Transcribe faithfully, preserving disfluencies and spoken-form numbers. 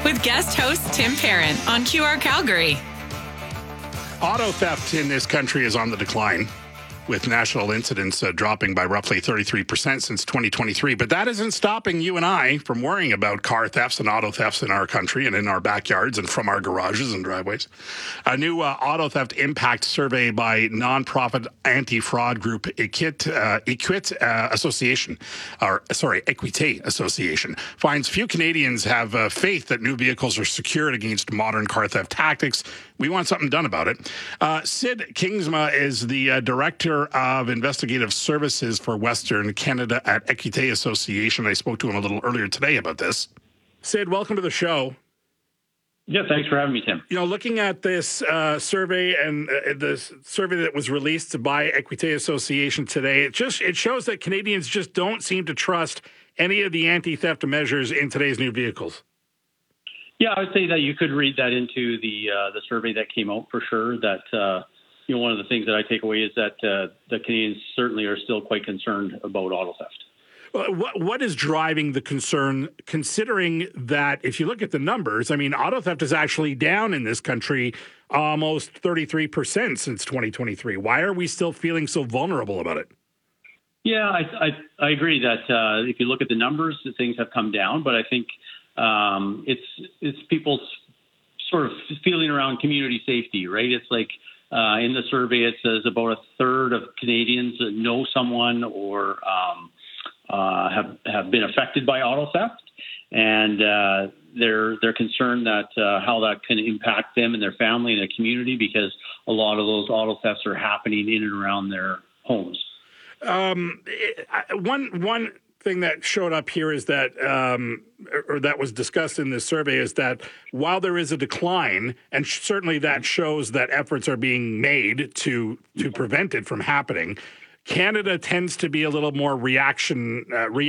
with guest host Tim Parent on Q R Calgary. Auto theft in this country is on the decline, with national incidents uh, dropping by roughly thirty-three percent since twenty twenty-three. But that isn't stopping you and I from worrying about car thefts and auto thefts in our country and in our backyards and from our garages and driveways. A new uh, auto theft impact survey by nonprofit anti-fraud group Equit, uh, Equit uh, Association, or sorry, Equité Association, finds few Canadians have uh, faith that new vehicles are secured against modern car theft tactics. We want something done about it. Uh, Sid Kingsma is the uh, Director of Investigative Services for Western Canada at Equité Association. I spoke to him a little earlier today about this. Sid, welcome to the show. Yeah, thanks for having me, Tim. You know, looking at this uh, survey and uh, the survey that was released by Equité Association today, it just it shows that Canadians just don't seem to trust any of the anti-theft measures in today's new vehicles. Yeah, I would say that you could read that into the uh, the survey that came out for sure. That uh, you know, one of the things that I take away is that uh, the Canadians certainly are still quite concerned about auto theft. Well, what what is driving the concern? Considering that, if you look at the numbers, I mean, auto theft is actually down in this country almost thirty-three percent since twenty twenty-three. Why are we still feeling so vulnerable about it? Yeah, I I, I agree that uh, if you look at the numbers, things have come down, but I think. Um, it's it's people's sort of feeling around community safety, right? It's like uh, in the survey, it says about a third of Canadians know someone or um, uh, have have been affected by auto theft, and uh, they're they're concerned that uh, how that can impact them and their family and their community, because a lot of those auto thefts are happening in and around their homes. Um, one one. thing that showed up here is that, um, or that was discussed in this survey, is that while there is a decline, and certainly that shows that efforts are being made to to prevent it from happening, Canada tends to be a little more reaction uh,